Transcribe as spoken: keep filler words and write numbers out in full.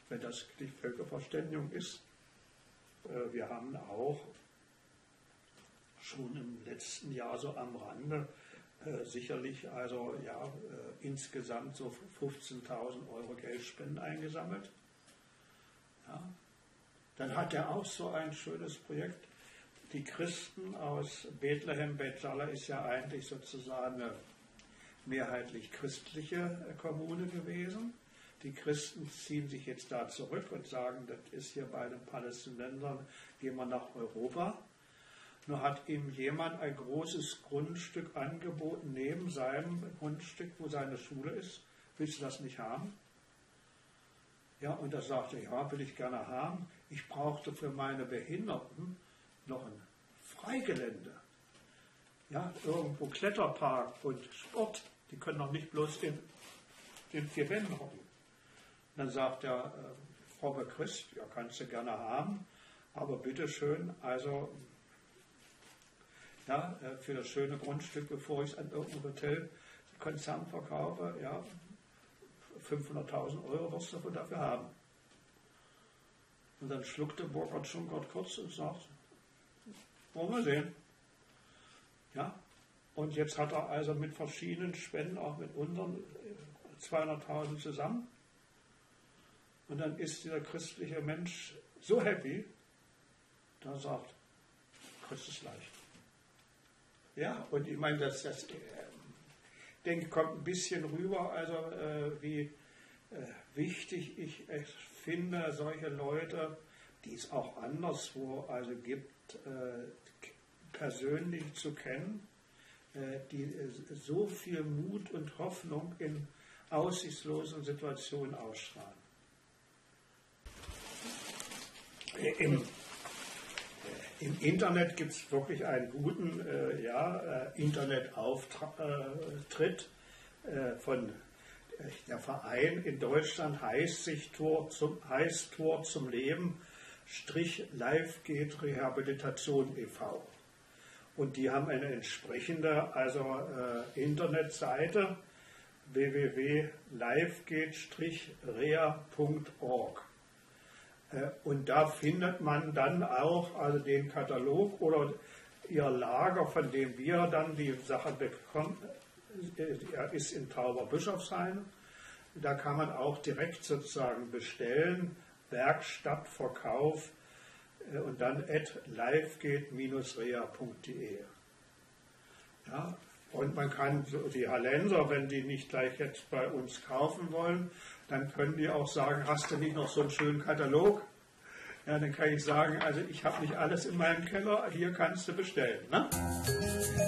wenn das die Völkerverständigung ist. Äh, wir haben auch schon im letzten Jahr so am Rande äh, sicherlich also ja äh, insgesamt so fünfzehntausend Euro Geldspenden eingesammelt. Ja. Dann hat er auch so ein schönes Projekt. Die Christen aus Bethlehem, Beit Jala ist ja eigentlich sozusagen eine mehrheitlich christliche Kommune gewesen. Die Christen ziehen sich jetzt da zurück und sagen, das ist hier bei den Palästinensern, gehen wir nach Europa. Nur hat ihm jemand ein großes Grundstück angeboten, neben seinem Grundstück, wo seine Schule ist. Willst du das nicht haben? Ja, und er sagte, ja, will ich gerne haben. Ich brauchte für meine Behinderten noch ein Freigelände. Ja, irgendwo Kletterpark und Sport. Die können doch nicht bloß in den vier Wänden hocken. Dann sagt der äh, fromme Christ, ja, kannst du gerne haben, aber bitteschön, also ja, äh, für das schöne Grundstück, bevor ich es an irgendein Hotelkonzern verkaufe, ja, fünfhunderttausend Euro wirst du dafür haben. Und dann schluckte Burkhard Schunkert kurz und sagt, wollen wir sehen. Ja, und jetzt hat er also mit verschiedenen Spenden, auch mit unseren, zweihunderttausend zusammen. Und dann ist dieser christliche Mensch so happy, dass er sagt, kriegst es leicht. Ja, und ich meine, das, das äh, denke, kommt ein bisschen rüber, also äh, wie äh, wichtig ich es finde, solche Leute, die es auch anderswo also gibt, äh, persönlich zu kennen, äh, die äh, so viel Mut und Hoffnung in aussichtslosen Situationen ausstrahlen. Im, im Internet gibt es wirklich einen guten äh, ja, äh, Internetauftritt äh, von äh, der Verein in Deutschland heißt sich Tor zum, heißt Tor zum Leben Strich Live geht Rehabilitation e V. Und die haben eine entsprechende also äh, Internetseite w w w punkt livegeht Strich rea punkt org. Und da findet man dann auch also den Katalog oder ihr Lager, von dem wir dann die Sache bekommen. Er ist in Tauberbischofsheim. Da kann man auch direkt sozusagen bestellen, Werkstattverkauf und dann at livegeht rea punkt de. Ja, und man kann die Hallenser, wenn die nicht gleich jetzt bei uns kaufen wollen, dann können die auch sagen, hast du nicht noch so einen schönen Katalog? Ja, dann kann ich sagen, also ich habe nicht alles in meinem Keller, hier kannst du bestellen. Ne?